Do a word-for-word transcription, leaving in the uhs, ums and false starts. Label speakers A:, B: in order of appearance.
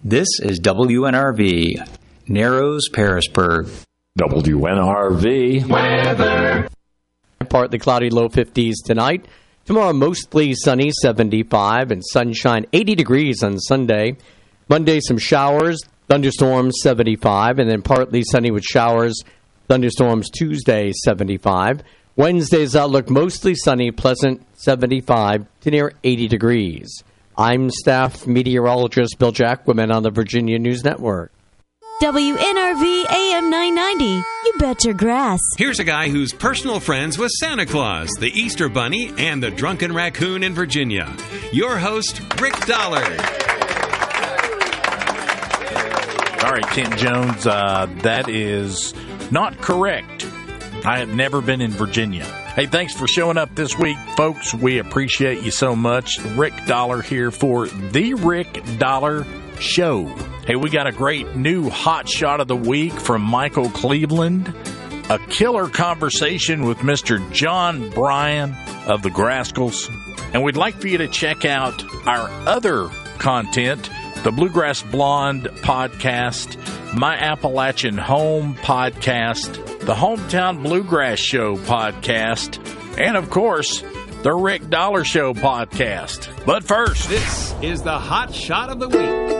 A: This is W N R V, Narrows, Parisburg.
B: W N R V weather.
C: Partly cloudy, low fifties tonight. Tomorrow, mostly sunny, seventy-five, and sunshine, eighty degrees on Sunday. Monday, some showers, thunderstorms, seventy-five, and then partly sunny with showers, thunderstorms Tuesday, seventy-five. Wednesday's outlook, mostly sunny, pleasant, seventy-five to near eighty degrees. I'm staff meteorologist Bill Jacquemin on the Virginia News Network.
D: W N R V A M nine ninety. You bet your grass.
E: Here's a guy who's personal friends with Santa Claus, the Easter Bunny, and the Drunken Raccoon in Virginia. Your host, Rick Dollar.
F: All right, Kent Jones, uh, that is not correct. I have never been in Virginia. Hey, thanks for showing up this week, folks. We appreciate you so much. Rick Dollar here for The Rick Dollar Show. Hey, we got a great new hot shot of the week from Michael Cleveland. A killer conversation with Mister John Bryan of the Grascals. And we'd like for you to check out our other content, the Bluegrass Blonde podcast, My Appalachian Home podcast, the Hometown Bluegrass Show podcast, and, of course, the Rick Dollar Show podcast. But first,
E: this is the hot shot of the week.